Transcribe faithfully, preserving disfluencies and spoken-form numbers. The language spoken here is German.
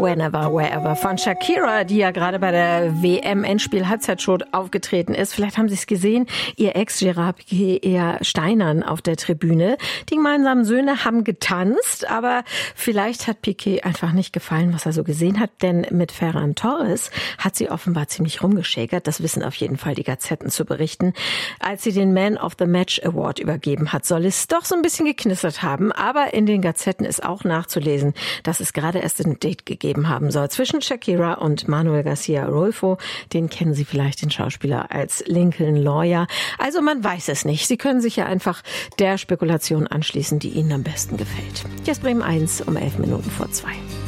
Whenever, Wherever von Shakira, die ja gerade bei der W M-Endspiel-Halbzeitshow aufgetreten ist. Vielleicht haben Sie es gesehen, ihr Ex Gerard Piqué eher steinern auf der Tribüne. Die gemeinsamen Söhne haben getanzt, aber vielleicht hat Piqué einfach nicht gefallen, was er so gesehen hat, denn mit Ferran Torres hat sie offenbar ziemlich rumgeschäkert. Das wissen auf jeden Fall die Gazetten zu berichten. Als sie den Man of the Match Award übergeben hat, soll es doch so ein bisschen geknistert haben, aber in den Gazetten ist auch nachzulesen, dass es gerade erst ein Date gegeben haben soll zwischen Shakira und Manuel Garcia Rulfo. Den kennen Sie vielleicht, den Schauspieler, als Lincoln Lawyer. Also man weiß es nicht. Sie können sich ja einfach der Spekulation anschließen, die Ihnen am besten gefällt. Jetzt Bremen eins um elf Minuten vor zwei.